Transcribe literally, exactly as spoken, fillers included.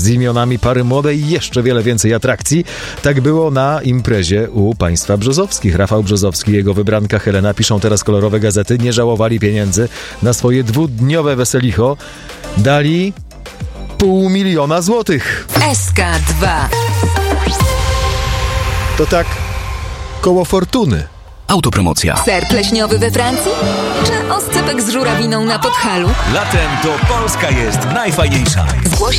z imionami pary młodej i jeszcze wiele więcej atrakcji. Tak było na imprezie u państwa Brzozowskich. Rafał Brzozowski i jego wybranka Helena, piszą teraz kolorowe gazety, nie żałowali pieniędzy na swoje dwudniowe weselicho. Dali pół miliona złotych. S K dwa. To tak koło fortuny. Autopromocja. Ser pleśniowy we Francji? Czy oscypek z żurawiną na Podhalu? Latem to Polska jest najfajniejsza. Zgłoś